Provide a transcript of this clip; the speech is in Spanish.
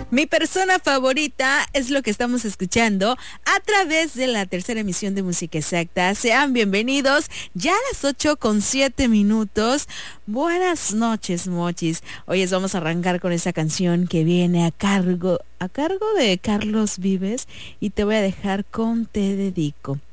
Mi persona favorita es lo que estamos escuchando a través de la tercera emisión de Música Exacta. Sean bienvenidos ya a las 8:07. Buenas noches, mochis. Hoy vamos a arrancar con esa canción que viene a cargo de Carlos Vives, y te voy a dejar con Te Dedico.